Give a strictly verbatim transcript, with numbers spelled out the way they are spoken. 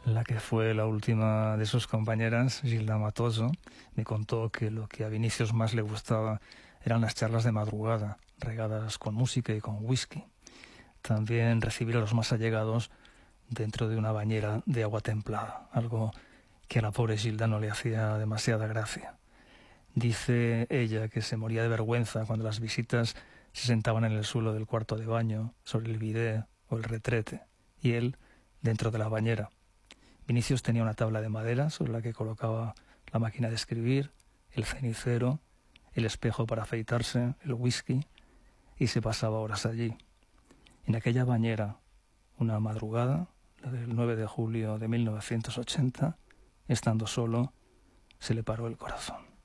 La que fue la última de sus compañeras, Gilda Matoso, me contó que lo que a Vinicius más le gustaba eran las charlas de madrugada, regadas con música y con whisky. También recibir a los más allegados dentro de una bañera de agua templada, algo que a la pobre Gilda no le hacía demasiada gracia. Dice ella que se moría de vergüenza cuando las visitas se sentaban en el suelo del cuarto de baño, sobre el bidet o el retrete, y él dentro de la bañera. Vinicius tenía una tabla de madera sobre la que colocaba la máquina de escribir, el cenicero, el espejo para afeitarse, el whisky, y se pasaba horas allí. En aquella bañera, una madrugada, la del nueve de julio de mil novecientos ochenta, estando solo, se le paró el corazón.